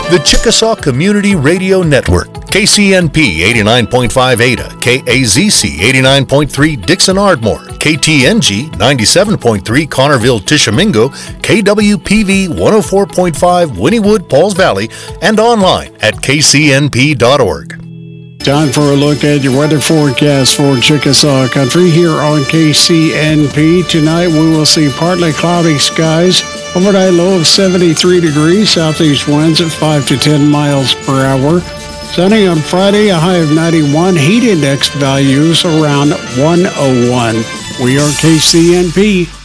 The Chickasaw Community Radio Network, KCNP 89.5 Ada, KAZC 89.3 Dixon Ardmore, KTNG 97.3 Connerville Tishomingo, KWPV 104.5 Wynnewood Pauls Valley, and online at kcnp.org. Time for a look at your weather forecast for Chickasaw Country here on KCNP. Tonight we will see partly cloudy skies, overnight low of 73 degrees, southeast winds at 5 to 10 miles per hour. Sunny on Friday, a high of 91, heat index values around 101. We are KCNP.